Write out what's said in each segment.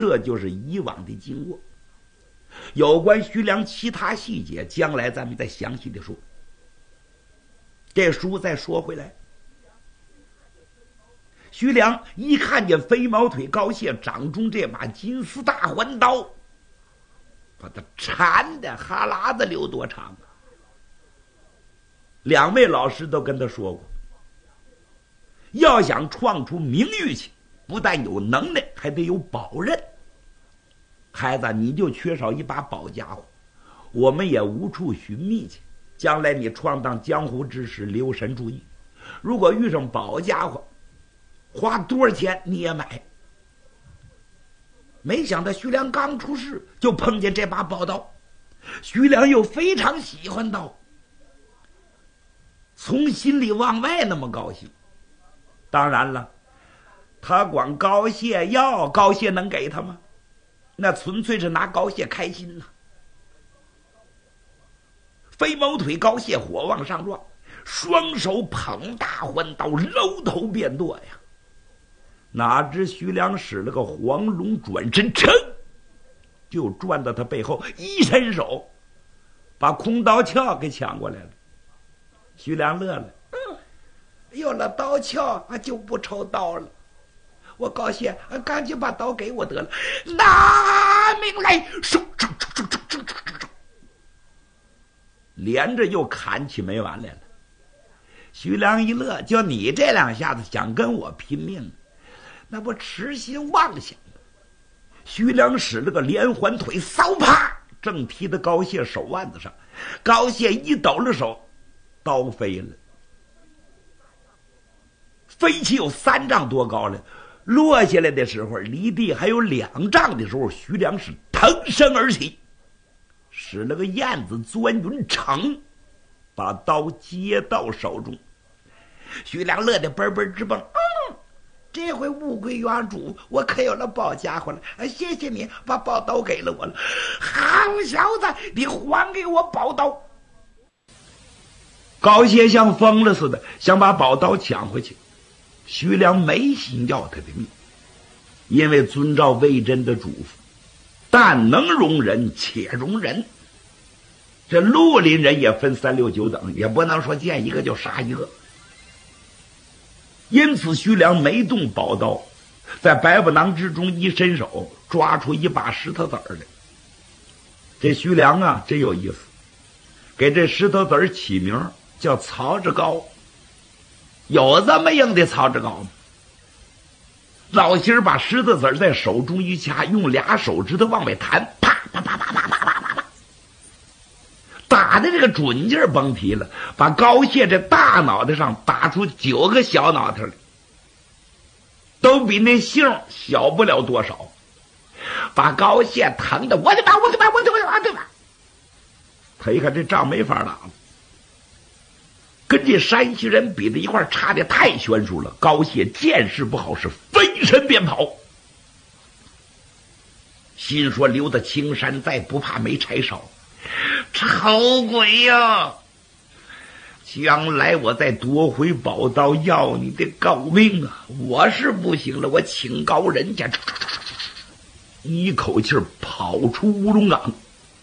这就是以往的经过。有关徐良其他细节，将来咱们再详细的说。这书再说回来，徐良一看见飞毛腿高谢掌中这把金丝大环刀，把他馋的哈喇子流多长啊！两位老师都跟他说过，要想创出名誉去，不但有能耐，还得有宝刃。孩子，你就缺少一把宝家伙，我们也无处寻觅去。将来你闯荡江湖之时，留神注意，如果遇上宝家伙，花多少钱你也买。没想到徐良刚出世就碰见这把宝刀，徐良又非常喜欢刀，从心里往外那么高兴。当然了，他管高谢要，高谢能给他吗？那纯粹是拿高谢开心呐。飞毛腿高谢火往上撞，双手捧大环刀，搂头便剁呀。哪知徐良使了个黄龙转身，噌，就转到他背后，一伸手把空刀鞘给抢过来了。徐良乐了，有了刀鞘就不愁刀了。我高兴，赶紧把刀给我得了。拿命来！连着又砍起没完来了。徐良一乐，就你这两下子想跟我拼命，那不痴心妄想吗？徐良使了个连环腿，扫啪，正踢到高谢手腕子上。高谢一抖了手，刀飞了，飞起有3丈多高了。落下来的时候，离地还有2丈的时候，徐良是腾身而起，使了个燕子钻云长，把刀接到手中。徐良乐得嘣嘣直蹦，这回物归原主，我可有了宝家伙了，谢谢你把宝刀给了我了。好小子，你还给我宝刀！高谢像疯了似的想把宝刀抢回去，徐良没心要他的命，因为遵照魏征的嘱咐，但能容人且容人。这绿林人也分3、6、9等，也不能说见一个就杀一个。因此徐良没动宝刀，在百宝囊之中一伸手，抓出一把石头子儿来。这徐良啊真有意思，给这石头子儿起名叫曹志高。有这么硬的曹志高吗？老心儿把石头子儿在手中一掐，用2手指头往外弹，啪啪啪啪啪啪啪啪啪，打的这个准劲儿甭提了，把高谢这大脑袋上打出9个小脑袋来，都比那杏小不了多少，把高谢疼的我的妈！他一看这仗没法打了，跟这山西人比在一块差的太悬殊了。高谢见势不好，是飞身便跑，心说留得青山在，不怕没柴烧。丑鬼呀！将来我再夺回宝刀，要你的狗命啊！我是不行了，我请高人家，一口气跑出乌龙岗。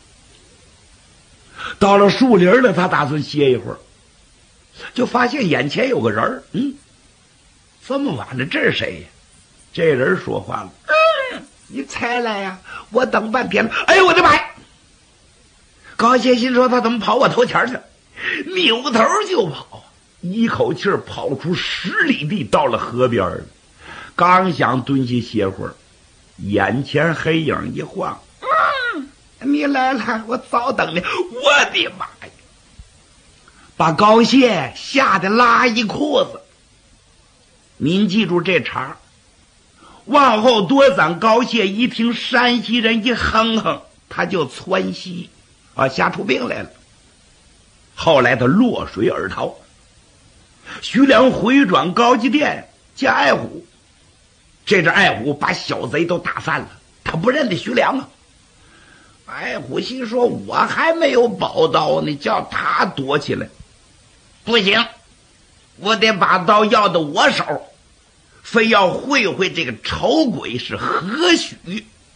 到了树林了，他打算歇一会儿，就发现眼前有个人儿。这么晚了，这是谁呀？这人说话了：“你才来呀？我等半天了。”哎呦我的妈呀！高谢心说他怎么跑我头前去，扭头就跑，一口气跑出10里地，到了河边了。刚想蹲下歇会儿，眼前黑影一晃，你来了，我早等你！我的妈呀！把高谢吓得拉一裤子。您记住这茬，往后多攒。高谢一听山西人一哼哼，他就窜西吓出病来了。后来他落水而逃。徐良回转高济店见爱虎，这只爱虎把小贼都打散了，他不认得徐良啊。爱虎心说我还没有宝刀呢，叫他躲起来不行，我得把刀要到我手，非要会会这个丑鬼是何许。